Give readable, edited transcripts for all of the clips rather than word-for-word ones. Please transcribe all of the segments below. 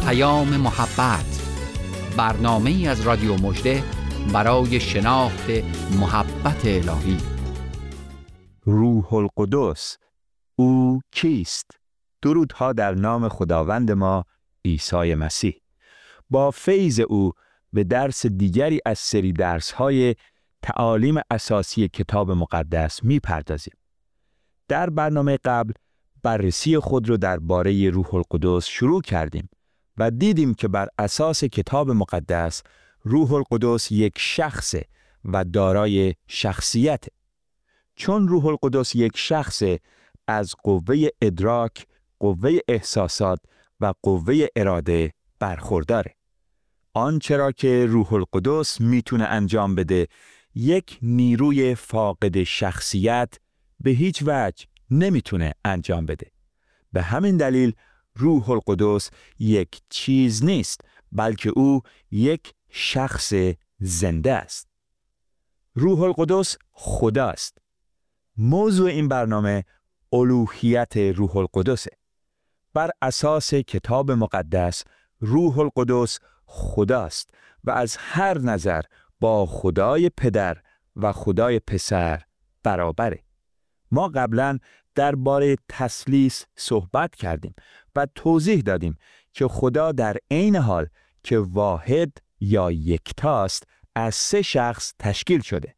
محبت، برنامه‌ای از رادیو مژده برای شناخت محبت الهی. روح القدس، او کیست؟ درودها در نام خداوند ما عیسی مسیح. با فیض او به درس دیگری از سری درس‌های تعالیم اساسی کتاب مقدس می‌پردازیم. در برنامه قبل بررسی خود را درباره روح القدس شروع کردیم و دیدیم که بر اساس کتاب مقدس روح القدس یک شخص و دارای شخصیت. چون روح القدس یک شخص، از قوه ادراک، قوه احساسات و قوه اراده برخورداره. آنچه را که روح القدس میتونه انجام بده، یک نیروی فاقد شخصیت به هیچ وجه نمیتونه انجام بده. به همین دلیل روح القدس یک چیز نیست، بلکه او یک شخص زنده است. روح القدس خداست. موضوع این برنامه الوهیت روح القدسه. بر اساس کتاب مقدس روح القدس خداست و از هر نظر با خدای پدر و خدای پسر برابره. ما قبلا درباره تثلیث صحبت کردیم و توضیح دادیم که خدا در عین حال که واحد یا یکتاست، از سه شخص تشکیل شده.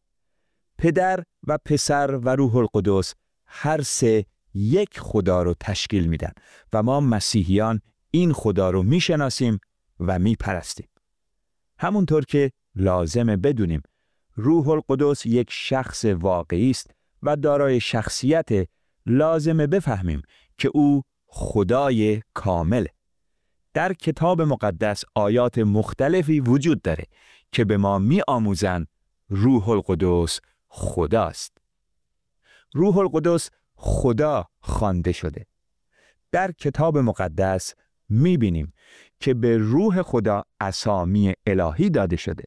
پدر و پسر و روح القدس هر سه یک خدا رو تشکیل میدن و ما مسیحیان این خدا رو میشناسیم و میپرستیم. همونطور که لازمه بدونیم روح القدس یک شخص واقعی است و دارای شخصیت، لازمه بفهمیم که او خدای کامل. در کتاب مقدس آیات مختلفی وجود داره که به ما می آموزن روح القدس خداست. روح القدس خدا خوانده شده. در کتاب مقدس می بینیم که به روح خدا اسامی الهی داده شده.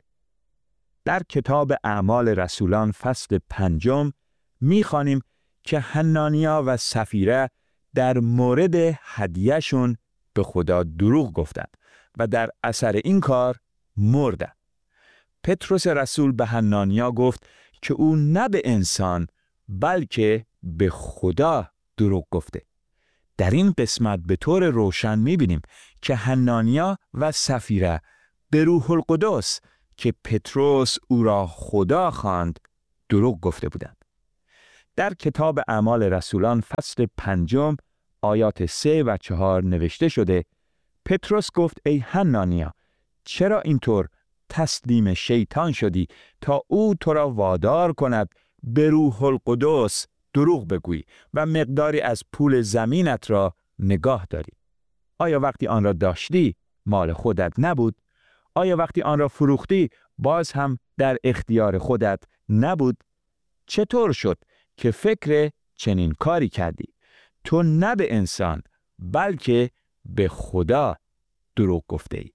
در کتاب اعمال رسولان فصل 5 می خوانیم که حنانیا و سفیره در مورد هدیه‌شون به خدا دروغ گفتند و در اثر این کار مردند. پتروس رسول به حنانیا گفت که او نه به انسان بلکه به خدا دروغ گفته. در این قسمت به طور روشن می‌بینیم که حنانیا و سفیره به روح القدس که پتروس او را خدا خواند دروغ گفته بودند. در کتاب اعمال رسولان فصل 5 آیات 3 و 4 نوشته شده: پتروس گفت ای حنانیا، چرا اینطور تسلیم شیطان شدی تا او تو را وادار کند به روح القدس دروغ بگویی و مقداری از پول زمینت را نگاه داری؟ آیا وقتی آن را داشتی مال خودت نبود؟ آیا وقتی آن را فروختی باز هم در اختیار خودت نبود؟ چطور شد که فکر چنین کاری کردی؟ تو نه به انسان بلکه به خدا دروغ گفته ای.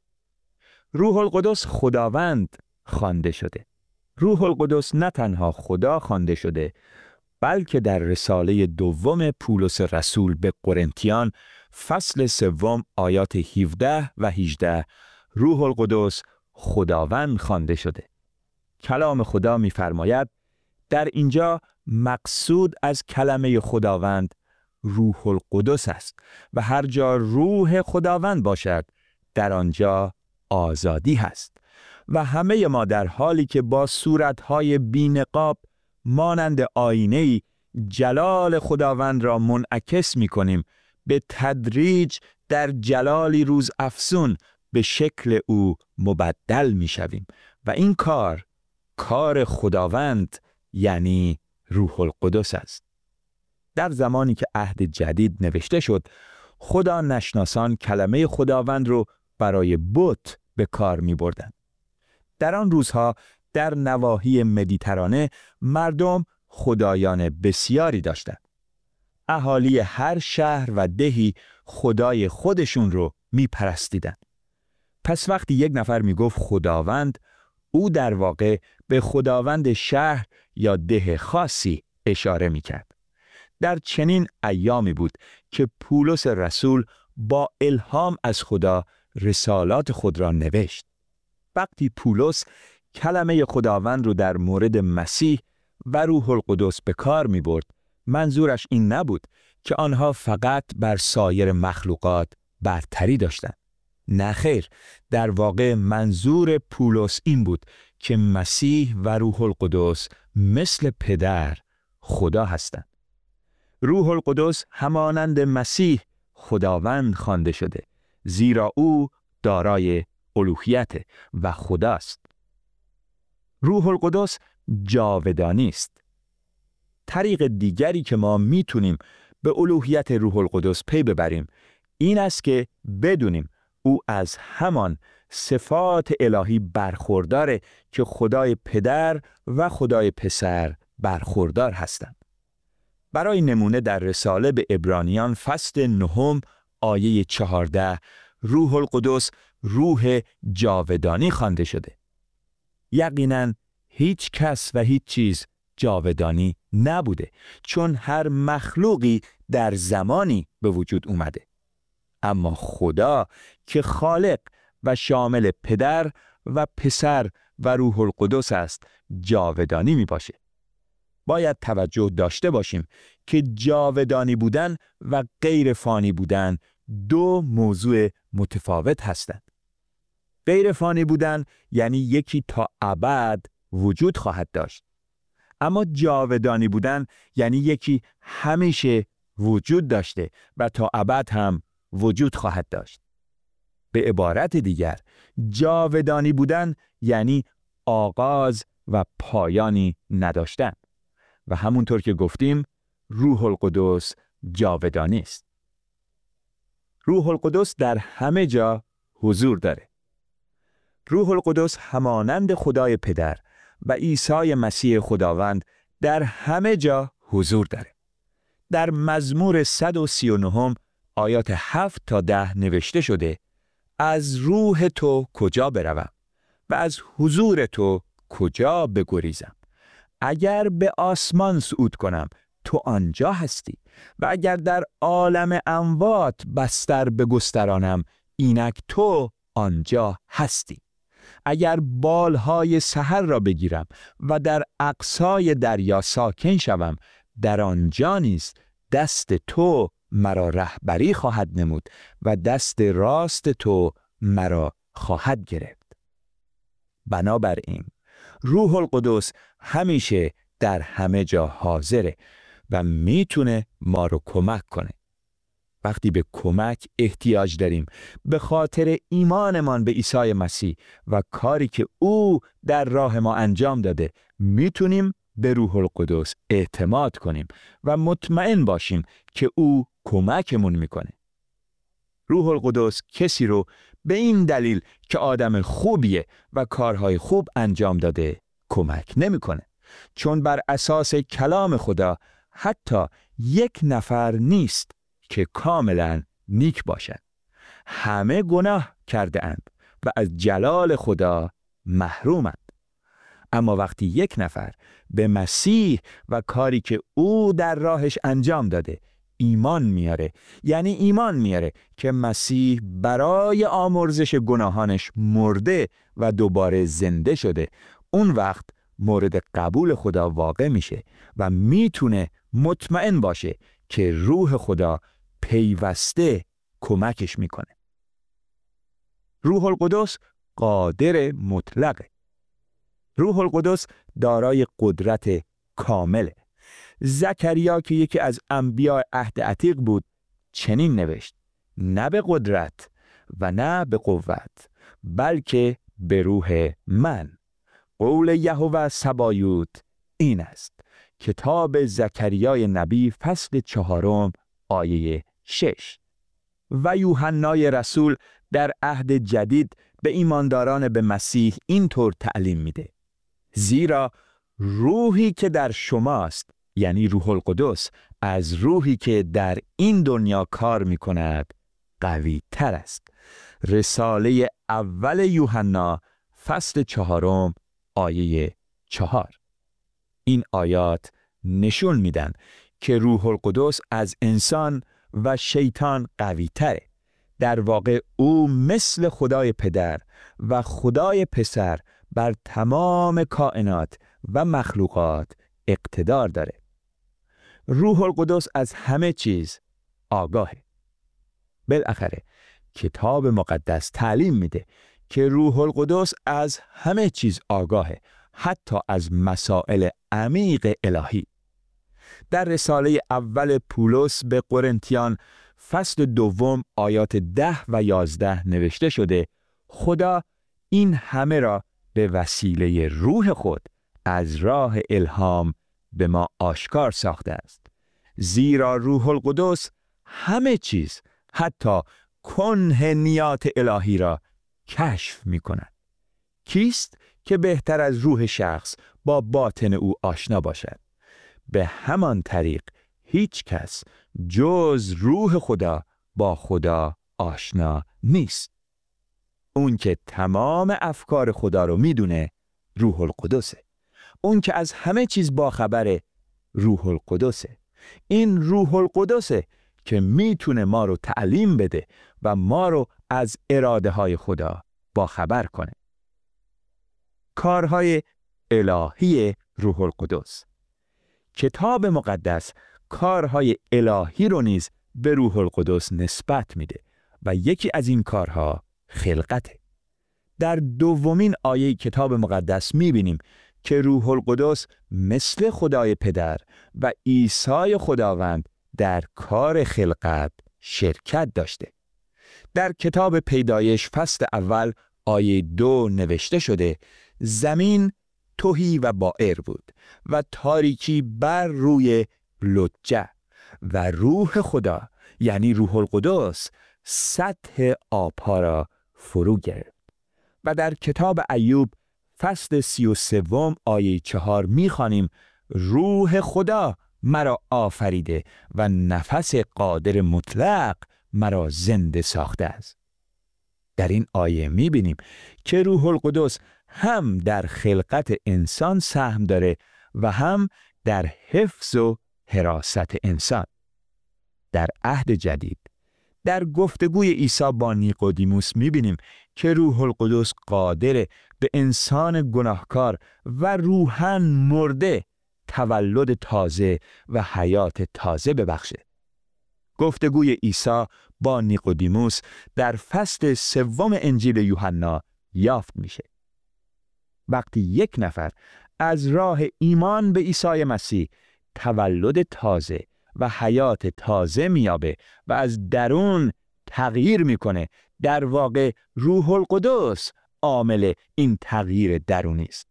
روح القدس خداوند خوانده شده. روح القدس نه تنها خدا خوانده شده، بلکه در رساله دوم پولس رسول به قرنتیان فصل 3 آیات 17 و 18 روح القدس خداوند خوانده شده. کلام خدا می‌فرماید در اینجا مقصود از کلمه خداوند روح القدس است و هر جا روح خداوند باشد در آنجا آزادی هست. و همه ما در حالی که با صورت‌های بی‌نقاب مانند آینه‌ای جلال خداوند را منعکس می‌کنیم، به تدریج در جلالی روز افزون به شکل او مبدل می‌شویم و این کار خداوند یعنی روح القدس است. در زمانی که عهد جدید نوشته شد، خدا نشناسان کلمه خداوند رو برای بت به کار می‌بردند. در آن روزها در نواحی مدیترانه مردم خدایان بسیاری داشتند. اهالی هر شهر و دهی خدای خودشون رو می‌پرستیدند. پس وقتی یک نفر میگفت خداوند، او در واقع به خداوند شهر یا ده خاصی اشاره میکرد. در چنین ایامی بود که پولس رسول با الهام از خدا رسالات خود را نوشت. وقتی پولس کلمه خداوند رو در مورد مسیح و روح القدس به کار می برد، منظورش این نبود که آنها فقط بر سایر مخلوقات برتری داشتند. نه خیر، در واقع منظور پولس این بود که مسیح و روح القدس مثل پدر خدا هستند. روح القدس همانند مسیح خداوند خوانده شده، زیرا او دارای الوهیت و خداست. روح القدس جاودانی است. طریق دیگری که ما میتونیم به الوهیت روح القدس پی ببریم این است که بدونیم او از همان صفات الهی برخورداره که خدای پدر و خدای پسر برخوردار هستند. برای نمونه در رساله به عبرانیان فصل 9 آیه 14 روح القدس روح جاودانی خوانده شده. یقیناً هیچ کس و هیچ چیز جاودانی نبوده، چون هر مخلوقی در زمانی به وجود اومده. اما خدا که خالق و شامل پدر و پسر و روح القدس است جاودانی می باشه. باید توجه داشته باشیم که جاودانی بودن و غیر فانی بودن دو موضوع متفاوت هستند. غیر فانی بودن یعنی یکی تا ابد وجود خواهد داشت. اما جاودانی بودن یعنی یکی همیشه وجود داشته و تا ابد هم وجود خواهد داشت. به عبارت دیگر، جاودانی بودن یعنی آغاز و پایانی نداشتن. و همونطور که گفتیم، روح القدس جاودانی است. روح القدس در همه جا حضور داره. روح القدس همانند خدای پدر و عیسی مسیح خداوند در همه جا حضور داره. در مزمور 139 آیات 7 تا 10 نوشته شده: از روح تو کجا بروم و از حضور تو کجا بگریزم؟ اگر به آسمان صعود کنم تو آنجا هستی و اگر در عالم اموات بستر بگسترانم اینک تو آنجا هستی. اگر بالهای سحر را بگیرم و در اقصای دریا ساکن شوم در آنجا نیز دست تو مرا رهبری خواهد نمود و دست راست تو مرا خواهد گرفت. بنابراین روح القدس همیشه در همه جا حاضره و میتونه ما رو کمک کنه. وقتی به کمک احتیاج داریم به خاطر ایمانمان به عیسی مسیح و کاری که او در راه ما انجام داده، میتونیم به روح القدس اعتماد کنیم و مطمئن باشیم که او کمکمون میکنه. روح القدس کسی رو به این دلیل که آدم خوبیه و کارهای خوب انجام داده کمک نمیکنه، چون بر اساس کلام خدا حتی یک نفر نیست که کاملا نیک باشند. همه گناه کرده اند و از جلال خدا محرومند. اما وقتی یک نفر به مسیح و کاری که او در راهش انجام داده ایمان میاره، یعنی ایمان میاره که مسیح برای آمرزش گناهانش مرده و دوباره زنده شده، اون وقت مورد قبول خدا واقع میشه و میتونه مطمئن باشه که روح خدا پیوسته کمکش میکنه. روح القدس قادر مطلقه. روح القدس دارای قدرت کامله. زکریا که یکی از انبیاء عهد عتیق بود چنین نوشت: نه به قدرت و نه به قوت بلکه به روح من. قول یهوه سبایوت این است. کتاب زکریای نبی فصل 4 آیه 6. و یوحنای رسول در عهد جدید به ایمانداران به مسیح اینطور تعلیم میده: زیرا روحی که در شماست، یعنی روح القدس، از روحی که در این دنیا کار میکند قوی تر است. رساله اول یوحنا فصل 4 آیه 4. این آیات نشون میدن که روح القدس از انسان و شیطان قوی تره، در واقع او مثل خدای پدر و خدای پسر بر تمام کائنات و مخلوقات اقتدار داره. روح القدس از همه چیز آگاهه. بالاخره کتاب مقدس تعلیم میده که روح القدس از همه چیز آگاهه، حتی از مسائل عمیق الهی. در رساله اول پولس به قرنتیان فصل 2 آیات 10 و 11 نوشته شده: خدا این همه را به وسیله روح خود از راه الهام به ما آشکار ساخته است، زیرا روح القدس همه چیز، حتی کنه نیات الهی را کشف می کند. کیست که بهتر از روح شخص با باطن او آشنا باشد؟ به همان طریق هیچ کس جز روح خدا با خدا آشنا نیست. اون که تمام افکار خدا رو میدونه روح القدسه. اون که از همه چیز باخبره روح القدسه. این روح القدسه که میتونه ما رو تعلیم بده و ما رو از اراده های خدا باخبر کنه. کارهای الهی روح القدس. کتاب مقدس کارهای الهی رو نیز به روح القدس نسبت میده و یکی از این کارها خلقته. در 2 آیه کتاب مقدس میبینیم که روح القدس مثل خدای پدر و عیسی خداوند در کار خلقت شرکت داشته. در کتاب پیدایش فصل اول آیه 2 نوشته شده: زمین تهی و بائر بود و تاریکی بر روی لجه و روح خدا یعنی روح القدس سطح آبها را فرو گرفت. و در کتاب ایوب فصل 33 آیه 4 می‌خوانیم: روح خدا مرا آفریده و نفس قادر مطلق مرا زنده ساخته است. در این آیه می‌بینیم که روح القدس هم در خلقت انسان سهم داره و هم در حفظ و حراست انسان. در عهد جدید در گفتگوی عیسی با نیقودیموس می‌بینیم که روح القدس قادر به انسان گناهکار و روحاً مرده تولد تازه و حیات تازه ببخشه. گفتگوی عیسی با نیقودیموس در فصل 3 انجیل یوحنا یافت میشه. وقتی یک نفر از راه ایمان به عیسی مسیح تولد تازه و حیات تازه میابه و از درون تغییر میکنه، در واقع روح القدس عامل این تغییر درونی است.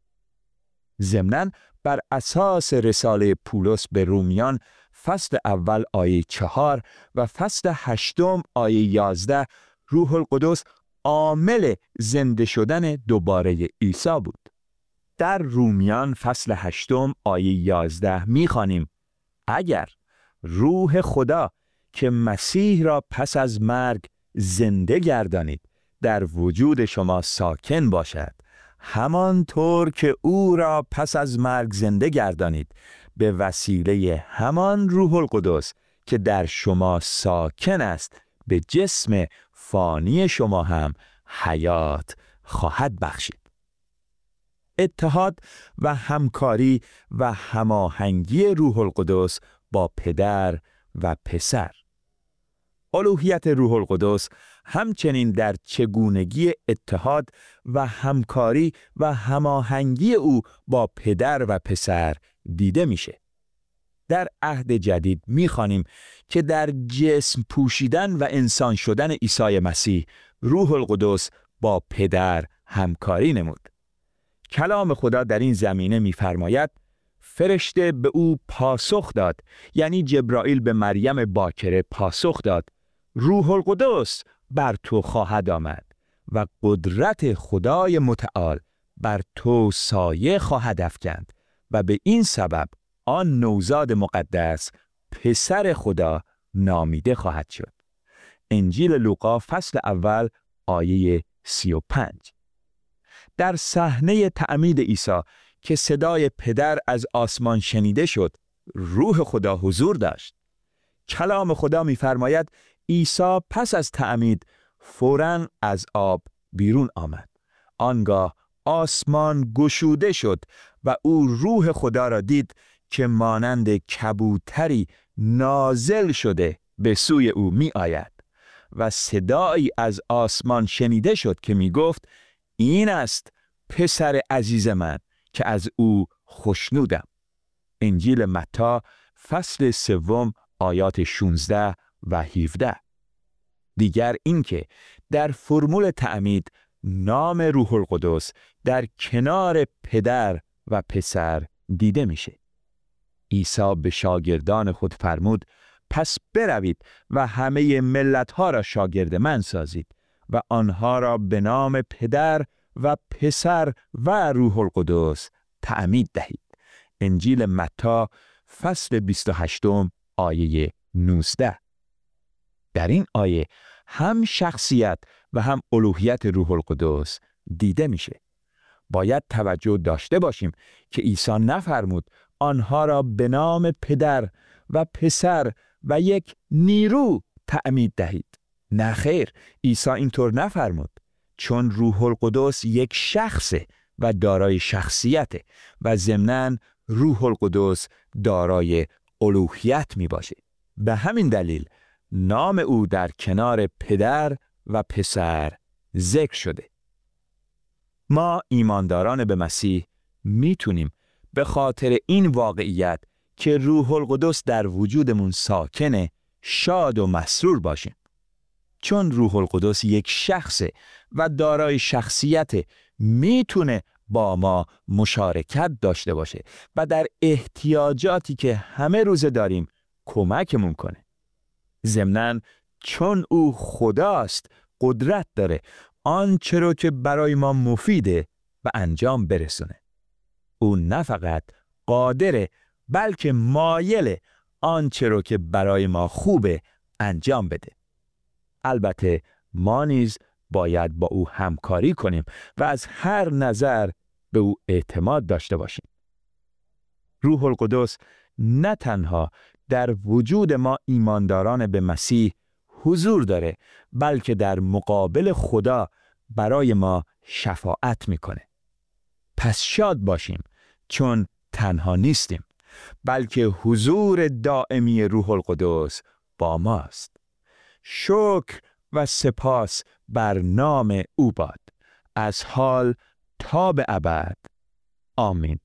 ضمناً بر اساس رساله پولس به رومیان فصل اول آیه 4 و فصل 8 آیه 11 روح القدس عامل زنده شدن دوباره عیسی بود. در رومیان فصل 8 آیه 11 می‌خوانیم: اگر روح خدا که مسیح را پس از مرگ زنده گردانید در وجود شما ساکن باشد، همانطور که او را پس از مرگ زنده گردانید به وسیله همان روح القدس که در شما ساکن است به جسم فانی شما هم حیات خواهد بخشید. اتحاد و همکاری و هماهنگی روح القدس با پدر و پسر. الوهیت روح القدس همچنین در چگونگی اتحاد و همکاری و هماهنگی او با پدر و پسر دیده میشه. در عهد جدید میخوانیم که در جسم پوشیدن و انسان شدن عیسی مسیح روح القدس با پدر همکاری نمود. کلام خدا در این زمینه میفرماید: فرشته به او پاسخ داد، یعنی جبرائیل به مریم باکره پاسخ داد: روح القدس بر تو خواهد آمد و قدرت خدای متعال بر تو سایه خواهد افکند و به این سبب آن نوزاد مقدس پسر خدا نامیده خواهد شد. انجیل لوقا فصل اول آیه 35. در صحنه تعمید عیسی که صدای پدر از آسمان شنیده شد، روح خدا حضور داشت. کلام خدا می‌فرماید: عیسی پس از تعمید فوراً از آب بیرون آمد. آنگاه آسمان گشوده شد و او روح خدا را دید که مانند کبوتری نازل شده به سوی او می آید و صدایی از آسمان شنیده شد که می گفت این است پسر عزیز من که از او خوشنودم. انجیل متی فصل 3 آیات 16 و 17. دیگر اینکه در فرمول تعمید نام روح القدس در کنار پدر و پسر دیده میشه. عیسی به شاگردان خود فرمود پس بروید و همه ملت‌ها را شاگرد من سازید و آنها را به نام پدر و پسر و روح القدس تعمید دهید. انجیل متی فصل 28 آیه 19. در این آیه هم شخصیت و هم الوهیت روح القدس دیده میشه. باید توجه داشته باشیم که عیسی نفرمود آنها را به نام پدر و پسر و یک نیرو تعمید دهید. نه خیر، عیسی اینطور نفرمود، چون روح القدس یک شخصه و دارای شخصیته و ضمناً روح القدس دارای الوهیت می باشه. به همین دلیل نام او در کنار پدر و پسر ذکر شده. ما ایمانداران به مسیح میتونیم به خاطر این واقعیت که روح القدس در وجودمون ساکنه شاد و مسرور باشیم. چون روح القدس یک شخصه و دارای شخصیت میتونه با ما مشارکت داشته باشه و در احتیاجاتی که همه روزه داریم کمکمون کنه. ضمناً چون او خداست قدرت داره آنچه رو که برای ما مفیده و انجام برسونه. او نه فقط قادره بلکه مایل آنچه رو که برای ما خوبه انجام بده. البته ما نیز باید با او همکاری کنیم و از هر نظر به او اعتماد داشته باشیم. روح القدس نه تنها در وجود ما ایمانداران به مسیح حضور داره بلکه در مقابل خدا برای ما شفاعت میکنه. پس شاد باشیم چون تنها نیستیم بلکه حضور دائمی روح القدس با ماست. شکر و سپاس بر نام او باد از حال تا به ابد. آمین.